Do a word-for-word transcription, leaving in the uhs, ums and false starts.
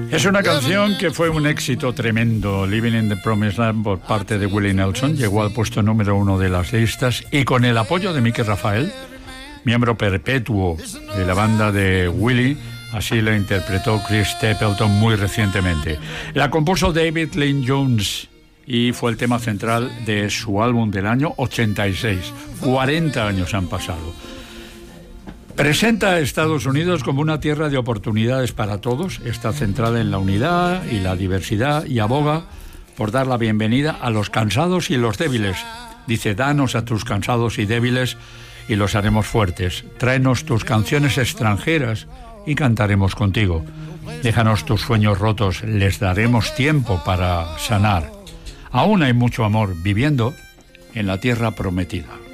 Es una canción que fue un éxito tremendo. Living in the Promised Land por parte de Willie Nelson llegó al puesto número uno de las listas y con el apoyo de Mickey Rafael, miembro perpetuo de la banda de Willie, así la interpretó Chris Stapleton muy recientemente. La compuso David Lynn Jones y fue el tema central de su álbum del año ochenta y seis. cuarenta años han pasado. Presenta a Estados Unidos como una tierra de oportunidades para todos, está centrada en la unidad y la diversidad y aboga por dar la bienvenida a los cansados y los débiles. Dice, danos a tus cansados y débiles y los haremos fuertes. Tráenos tus canciones extranjeras y cantaremos contigo. Déjanos tus sueños rotos, les daremos tiempo para sanar. Aún hay mucho amor viviendo en la tierra prometida.